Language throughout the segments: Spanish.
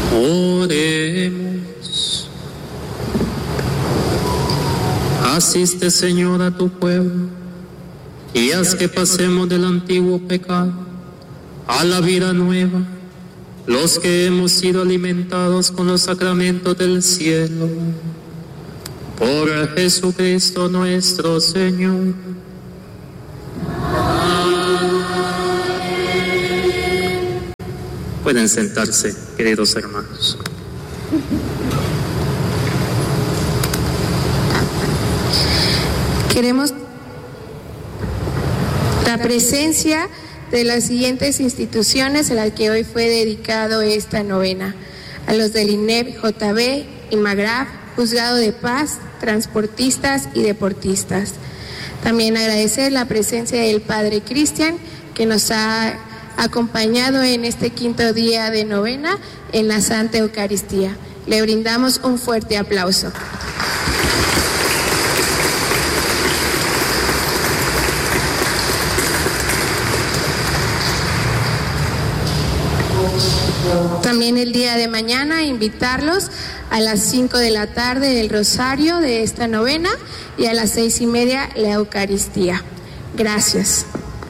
Oremos. Asiste, Señor, a tu pueblo y haz que pasemos del antiguo pecado a la vida nueva, los que hemos sido alimentados con los sacramentos del cielo. Por Jesucristo nuestro Señor. Pueden sentarse, queridos hermanos. Queremos la presencia de las siguientes instituciones a las que hoy fue dedicado esta novena: a los del INEP, JB, IMAGRAF, Juzgado de Paz, transportistas y deportistas. También agradecer la presencia del Padre Cristian, que nos ha acompañado en este quinto día de novena en la Santa Eucaristía. Le brindamos un fuerte aplauso. También el día de mañana invitarlos a las 5 de la tarde el rosario de esta novena y a las 6:30 la Eucaristía. Gracias.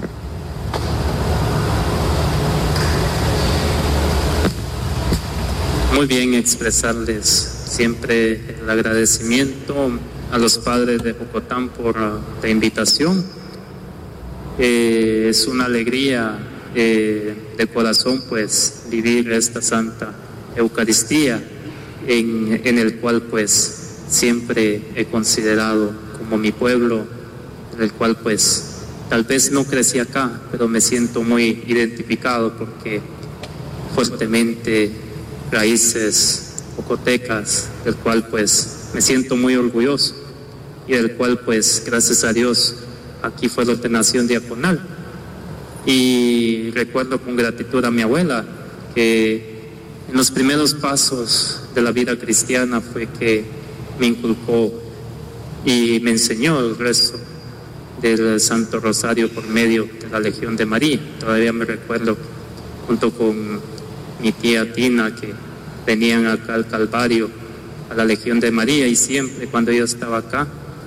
Muy bien, expresarles siempre el agradecimiento a los padres de Jocotán por la invitación. Es una alegría de corazón pues vivir esta Santa Eucaristía en el cual pues siempre he considerado como mi pueblo, en el cual pues tal vez no crecí acá, pero me siento muy identificado porque fuertemente raíces jocotecas, del cual pues me siento muy orgulloso y del cual pues gracias a Dios aquí fue la ordenación diaconal. Y recuerdo con gratitud a mi abuela que en los primeros pasos de la vida cristiana fue que me inculcó y me enseñó el rezo del Santo Rosario por medio de la Legión de María. Todavía me recuerdo junto con mi tía Tina que venían acá al Calvario a la Legión de María, y siempre cuando yo estaba acá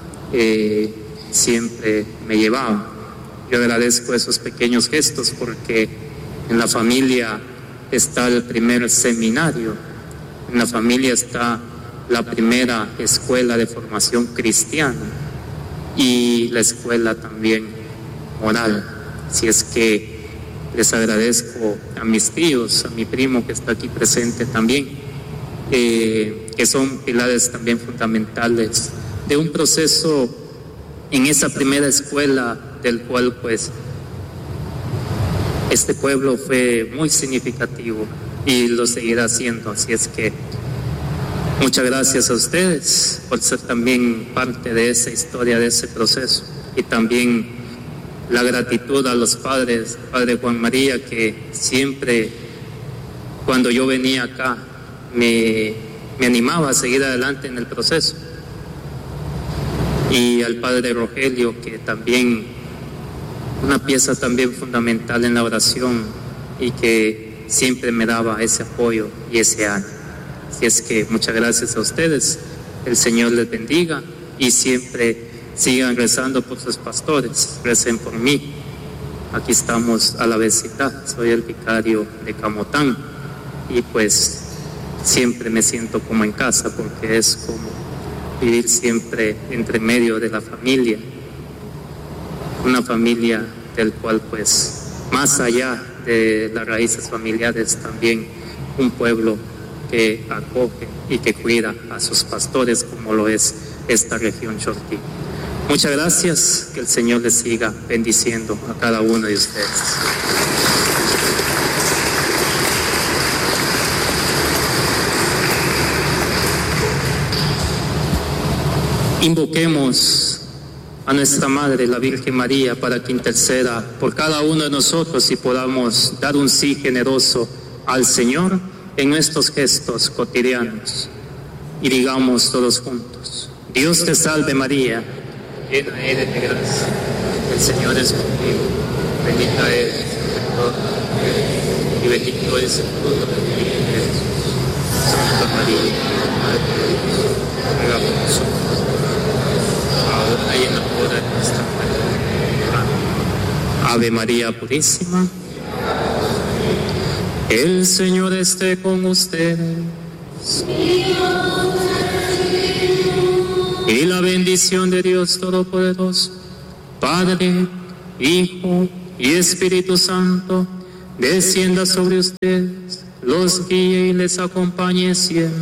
siempre me llevaban. Yo agradezco esos pequeños gestos porque en la familia está el primer seminario, en la familia está la primera escuela de formación cristiana y la escuela también moral. Si es que les agradezco a mis tíos, a mi primo que está aquí presente también, que son pilares también fundamentales de un proceso en esa primera escuela del cual pues este pueblo fue muy significativo y lo seguirá siendo. Así es que muchas gracias a ustedes por ser también parte de esa historia, de ese proceso, y también la gratitud a los padres, Padre Juan María, que siempre cuando yo venía acá me animaba a seguir adelante en el proceso, y al Padre Rogelio, que también una pieza también fundamental en la oración y que siempre me daba ese apoyo y ese ánimo. Así es que muchas gracias a ustedes, el Señor les bendiga y siempre sigan rezando por sus pastores, recen por mí. Aquí estamos a la vecindad, soy el vicario de Camotán y pues siempre me siento como en casa porque es como vivir siempre entre medio de la familia, una familia del cual pues más allá de las raíces familiares también un pueblo que acoge y que cuida a sus pastores como lo es esta región Chortí. Muchas gracias, que el Señor les siga bendiciendo a cada uno de ustedes. Invoquemos a nuestra Madre, la Virgen María, para que interceda por cada uno de nosotros y podamos dar un sí generoso al Señor en nuestros gestos cotidianos. Y digamos todos juntos: Dios te salve María, llena eres de gracia, el Señor es contigo, bendita eres entre todas las mujeres y bendito es el fruto de tu vientre Jesús. María, Madre de Dios, ruega por nosotros, ahora y en la hora de nuestra muerte. Amén. Ave María Purísima, el Señor esté con ustedes. Y la bendición de Dios Todopoderoso, Padre, Hijo y Espíritu Santo, descienda sobre ustedes, los guíe y les acompañe siempre.